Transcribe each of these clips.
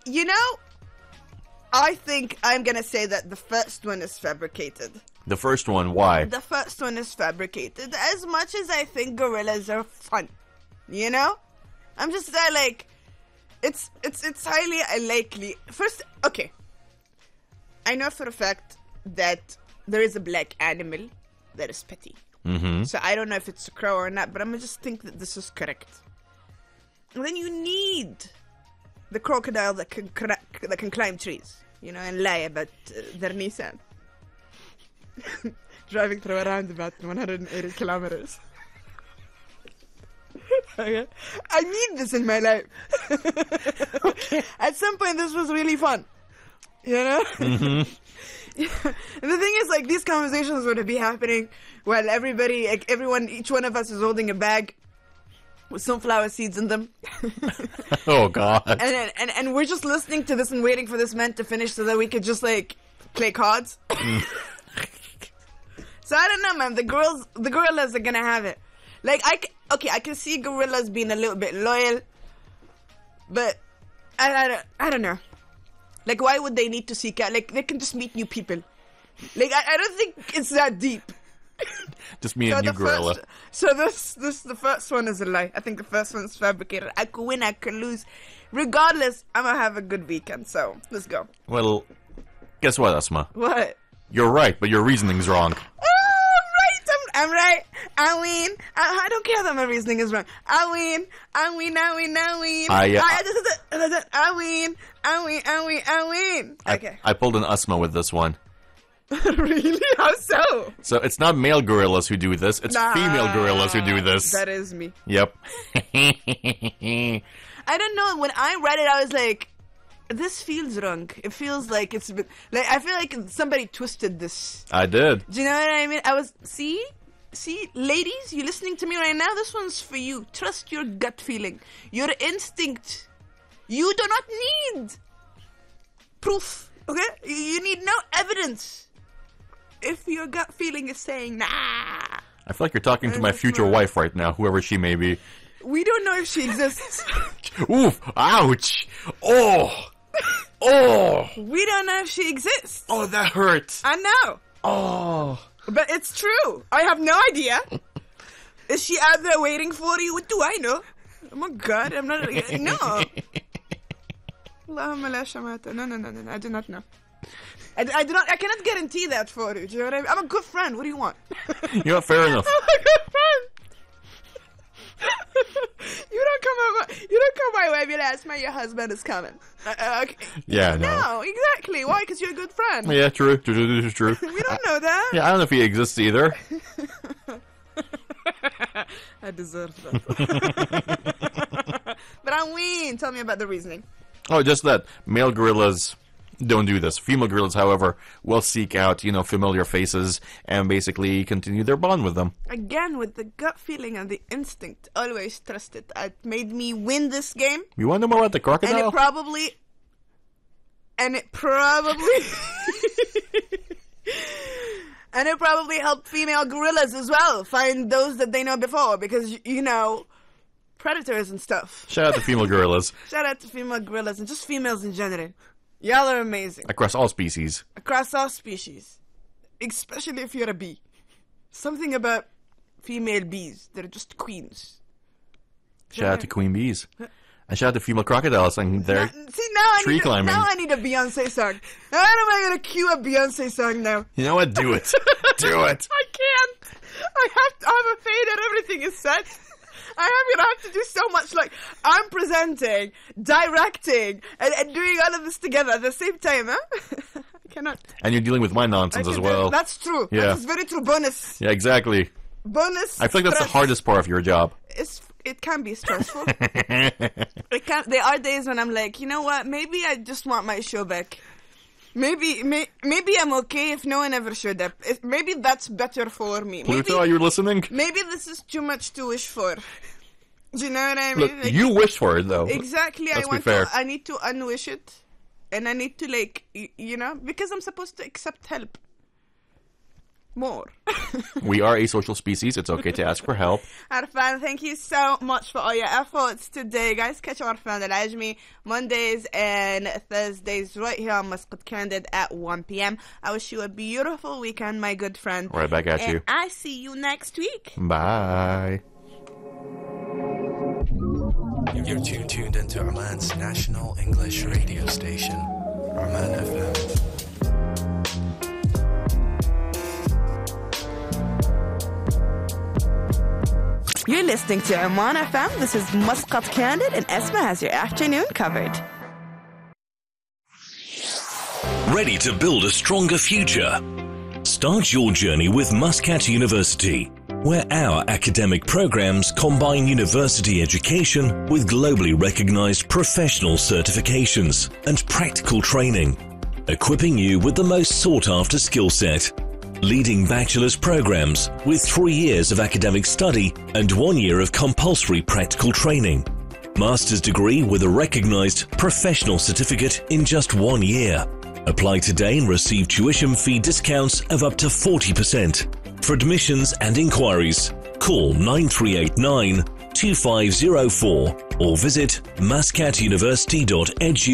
You know, I think I'm gonna say that the first one is fabricated. The first one, why? The first one is fabricated. As much as I think gorillas are fun, you know, I'm just like, it's highly unlikely. First, okay, I know for a fact that there is a black animal that is petty. Mm-hmm. So I don't know if it's a crow or not, but I'm gonna just think that this is correct. And then you need the crocodile that can climb trees, you know, and lie about their Nissan. Driving through a roundabout at 180 kilometers. Okay. I need this in my life. Okay. At some point, this was really fun. You know? Mm-hmm. And the thing is, like, these conversations would be happening while everybody, like, each one of us is holding a bag with sunflower seeds in them. Oh, God. And we're just listening to this and waiting for this man to finish so that we could just, like, play cards. So I don't know, man. The gorillas are gonna have it. Like, I can see gorillas being a little bit loyal, but I don't know. Like, why would they need to seek out? Like, they can just meet new people. Like, I don't think it's that deep. Just me and you, gorilla. The first one is a lie. I think the first one's fabricated. I could win, I could lose. Regardless, I'm gonna have a good weekend, so let's go. Well, guess what, Asma? What? You're right, but your reasoning's wrong. Oh, right! I'm right. I win. I don't care that my reasoning is wrong. I win. I win. Okay. I pulled an Asma with this one. Really? How so? So it's not male gorillas who do this, it's female gorillas who do this. That is me. Yep. I don't know. When I read it, I was like, this feels wrong. It feels like it's a bit... Like, I feel like somebody twisted this. I did. Do you know what I mean? I was... See, ladies, you listening to me right now? This one's for you. Trust your gut feeling. Your instinct. You do not need proof. Okay? You need no evidence. If your gut feeling is saying, nah. I feel like you're talking to my future wife right now, whoever she may be. We don't know if she exists. Oof! Ouch! Oh! Oh! We don't know if she exists. Oh, that hurts. I know. Oh. But it's true. I have no idea. Is she out there waiting for you? What do I know? Oh my God, I'm not... No. Allahumma la shamata. No. I do not know. I do not... I cannot guarantee that for you. Do you know what I mean? I'm a good friend. What do you want? You know, fair enough. I'm a good friend. You don't come my way and be like, Asma, your husband is coming. Okay. Yeah, no, exactly. Why? Because you're a good friend. Yeah, true. True. We don't know that. Yeah, I don't know if he exists either. I deserve that. But I win. Tell me about the reasoning. Oh, just that male gorillas don't do this. Female gorillas, however, will seek out, familiar faces and basically continue their bond with them. Again, with the gut feeling and the instinct, always trust it. It made me win this game. You want to know more about the crocodile? And it probably helped female gorillas as well find those that they know before, because, predators and stuff. Shout out to female gorillas. Shout out to female gorillas and just females in general. Y'all are amazing. Across all species. Across all species. Especially if you're a bee. Something about female bees. They're just queens. Shout out to queen bees. And shout out to female crocodiles and their tree climbing. Now I need a Beyonce song. How am I going to cue a Beyonce song now? You know what? Do it. Do it. I can't. I'm afraid that everything is set. I'm going to have to do so much, like, I'm presenting, directing, and doing all of this together at the same time, huh? I cannot. And you're dealing with my nonsense as well. That's true. Yeah. That's very true. Bonus. Yeah, exactly. Bonus. I feel like that's the hardest part of your job. It can be stressful. There are days when I'm like, you know what? Maybe I just want my show back. Maybe I'm okay if no one ever showed up. Maybe that's better for me. Pluto, are you listening? Maybe this is too much to wish for. Do you know what I mean? Look, you wish for it, though. Exactly. Let's be fair. I need to unwish it. And I need to, because I'm supposed to accept help. more. We are a social species. It's okay to ask for help. Arfan, thank you so much for all your efforts today, guys. Catch Arfan Al-Ajmi Mondays and Thursdays right here on Muscat Candid at 1 p.m. I wish you a beautiful weekend, my good friend. Right back at you. I see you next week. Bye. You're tuned into Oman's national English radio station, Oman FM. You're listening to Oman FM. This is Muscat Candid, and Esma has your afternoon covered. Ready to build a stronger future? Start your journey with Muscat University, where our academic programs combine university education with globally recognized professional certifications and practical training, equipping you with the most sought-after skill set. Leading bachelor's programs with 3 years of academic study and 1 year of compulsory practical training. Master's degree with a recognized professional certificate in just 1 year. Apply today and receive tuition fee discounts of up to 40%. For admissions and inquiries, call 9389 2504 or visit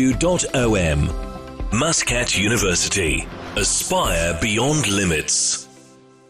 muscatuniversity.edu.om. Muscat University. Aspire beyond limits.